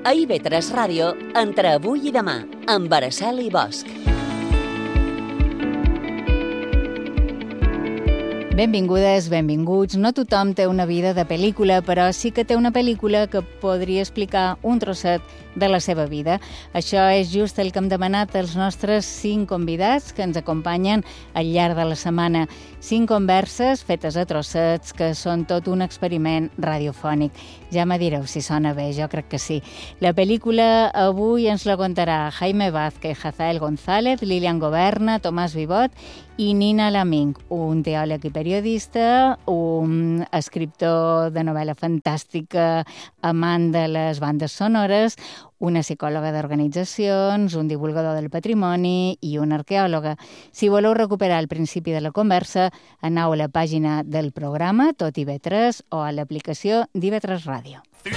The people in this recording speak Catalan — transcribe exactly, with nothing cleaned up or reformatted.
A I V tres Ràdio, entre avui i demà, amb Araceli Bosch. Benvingudes, benvinguts. No tothom té una vida de pel·lícula, però sí que té una pel·lícula que podria explicar un trosset de la seva vida. Això és just el que hem demanat als nostres cinc convidats que ens acompanyen al llarg de la setmana. Cinc converses fetes a trossets que són tot un experiment radiofònic. Ja me direu si sona bé, jo crec que sí. La pel·lícula avui ens la contarà Jaime Vázquez, Hazael González, Lilian Goberna, Tomàs Vivot i Nina Laming, un teòleg i periodista, un escriptor de novel·la fantàstica, amant de les bandes sonores, una psicòloga d'organitzacions, un divulgador del patrimoni i una arqueòloga. Si voleu recuperar el principi de la conversa, aneu a la pàgina del programa, tot i ve tres, o a l'aplicació d'I V tres Ràdio.